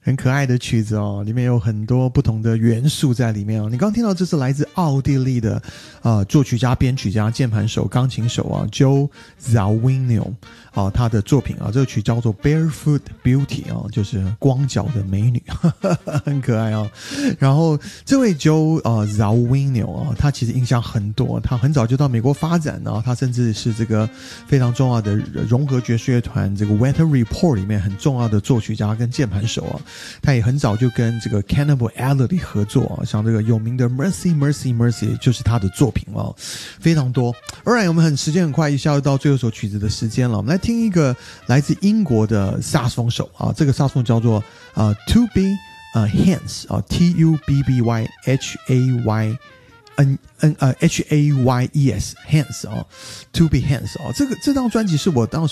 很可爱的曲子哦，里面有很多不同的元素在里面哦。你刚听到这是来自奥地利的作曲家、编曲家、键盘手、钢琴手啊 Joe Zawinul 啊，他的作品啊，这个曲叫做 Barefoot Beauty 啊，就是光脚的美女，很可爱哦。然后这位 Joe Zawinul 啊，他其实影响很多，他很早就到美国发展啊，他甚至是这个非常重要的融合爵士乐团这个 Weather Report 里面很重要的作曲家跟键盘手啊。他也很早就跟这个 Cannibal Adderley 合作啊，像这个有名的 Mercy Mercy Mercy 就是他的作品了，非常多。Alright， 我们时间很快一下就到最后一首曲子的时间了，我们来听一个来自英国的萨克斯风手啊，这个萨克斯风叫做Tubby Hayes 啊 Tubby Hayes Hayes 哦 ，To Be Hayes 哦，这张专辑是我当时